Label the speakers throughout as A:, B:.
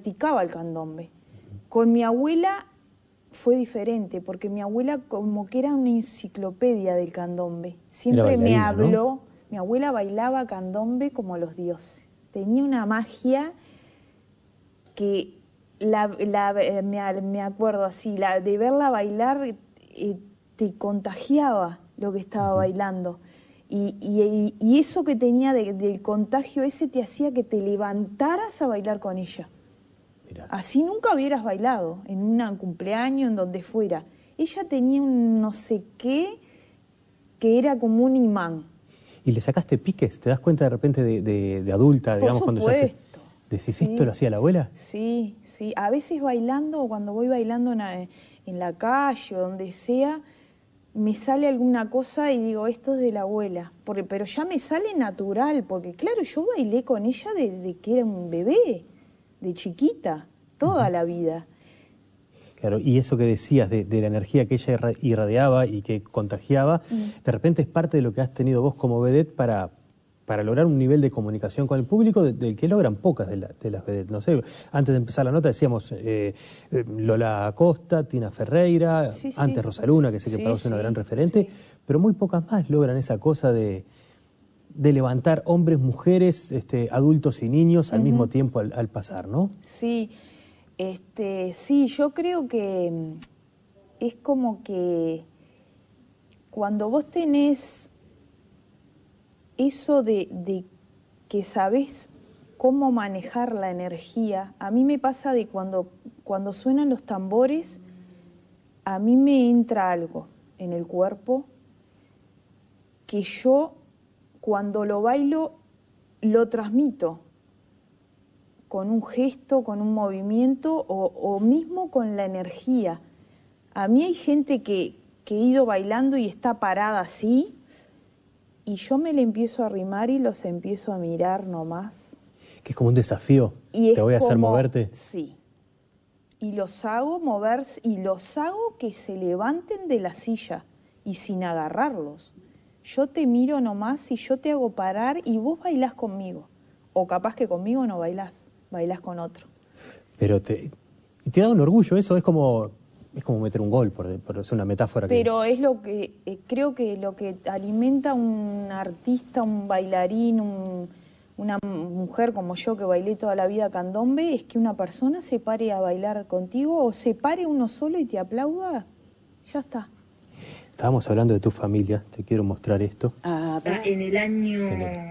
A: practicaba el candombe. Con mi abuela fue diferente, porque mi abuela como que era una enciclopedia del candombe. Siempre me habló, ¿no? Mi abuela bailaba candombe como los dioses. Tenía una magia que me acuerdo así, de verla bailar te contagiaba lo que estaba bailando. Y eso que tenía del contagio ese te hacía que te levantaras a bailar con ella. Mirá. Así nunca hubieras bailado, en un cumpleaños, en donde fuera. Ella tenía un no sé qué, que era como un imán.
B: ¿Y le sacaste piques? ¿Te das cuenta de repente de adulta, digamos,
A: Por
B: cuando ya decís,
A: sí.
B: ¿esto lo hacía la abuela?
A: Sí, sí. A veces bailando, cuando voy bailando en la calle o donde sea, me sale alguna cosa y digo, esto es de la abuela. Pero ya me sale natural, porque claro, yo bailé con ella desde que era un bebé, de chiquita, toda la vida.
B: Claro, y eso que decías de la energía que ella irradiaba y que contagiaba, de repente es parte de lo que has tenido vos como vedette para lograr un nivel de comunicación con el público del que logran pocas de las vedettes. No sé, antes de empezar la nota decíamos Lola Acosta, Tina Ferreira, antes Rosa Luna, que sé que para vos es una gran referente, pero muy pocas más logran esa cosa de levantar hombres, mujeres, adultos y niños al mismo tiempo al pasar, ¿no?
A: Sí, sí, yo creo que es como que cuando vos tenés eso de que sabés cómo manejar la energía, a mí me pasa de cuando suenan los tambores, a mí me entra algo en el cuerpo que yo cuando lo bailo lo transmito con un gesto, con un movimiento o mismo con la energía. A mí hay gente que he ido bailando y está parada así y yo me le empiezo a arrimar y los empiezo a mirar nomás.
B: Que es como un desafío, te voy a hacer moverte.
A: Sí, y los hago moverse y los hago que se levanten de la silla y sin agarrarlos. Yo te miro nomás y yo te hago parar y vos bailás conmigo. O capaz que conmigo no bailás, bailás con otro.
B: Pero te da un orgullo eso, es como meter un gol, por ser una metáfora.
A: Pero es lo que, creo que lo que alimenta a un artista, un bailarín, una mujer como yo que bailé toda la vida candombe, es que una persona se pare a bailar contigo o se pare uno solo y te aplauda, ya está.
B: Estábamos hablando de tu familia, te quiero mostrar esto.
C: En el año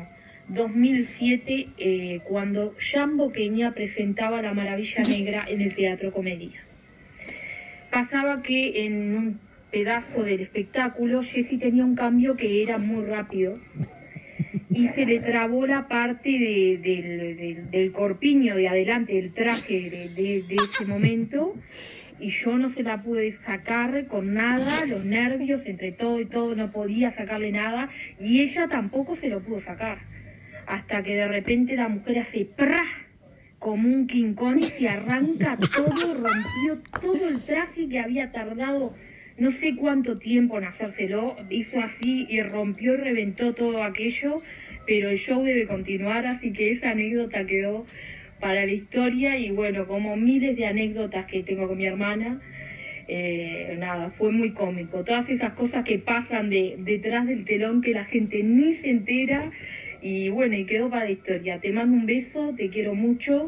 C: 2007, cuando Jambo Peña presentaba La Maravilla Negra en el Teatro Comedia. Pasaba que en un pedazo del espectáculo Jessy tenía un cambio que era muy rápido y se le trabó la parte del corpiño de adelante, del traje de ese momento, y yo no se la pude sacar con nada, los nervios entre todo y todo, no podía sacarle nada, y ella tampoco se lo pudo sacar, hasta que de repente la mujer hace ¡prá! Como un King Kong y se arranca todo, rompió todo el traje que había tardado no sé cuánto tiempo en hacérselo, hizo así y rompió y reventó todo aquello, pero el show debe continuar, así que esa anécdota quedó para la historia y bueno, como miles de anécdotas que tengo con mi hermana, nada, fue muy cómico. Todas esas cosas que pasan detrás del telón que la gente ni se entera. Y bueno, y quedó para la historia. Te mando un beso, te quiero mucho.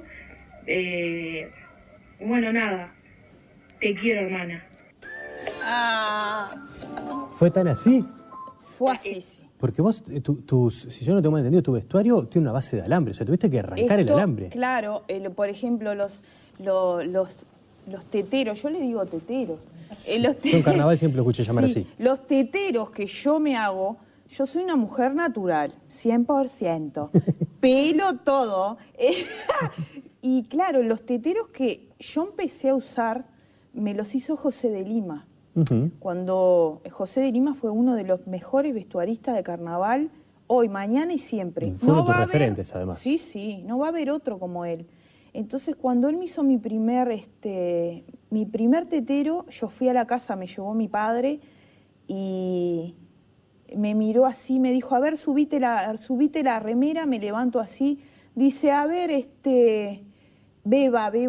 C: Bueno, nada, te quiero, hermana.
B: ¿Fue tan así?
A: Fue así, sí.
B: Porque vos, si yo no tengo mal entendido, tu vestuario tiene una base de alambre, o sea, tuviste que arrancar el alambre.
A: Claro, por ejemplo, los teteros, yo le digo teteros.
B: Yo en carnaval siempre lo escuché llamar así.
A: Los teteros que yo me hago, yo soy una mujer natural, 100%, pelo todo. Y claro, los teteros que yo empecé a usar, me los hizo José de Lima. Cuando José de Lima fue uno de los mejores vestuaristas de carnaval, hoy, mañana y siempre.
B: Fue uno de tus referentes, además.
A: Sí, sí, no va a haber otro como él. Entonces, cuando él me hizo mi primer tetero, yo fui a la casa, me llevó mi padre y me miró así, me dijo, a ver, subite la remera, me levanto así, dice, a ver, beba,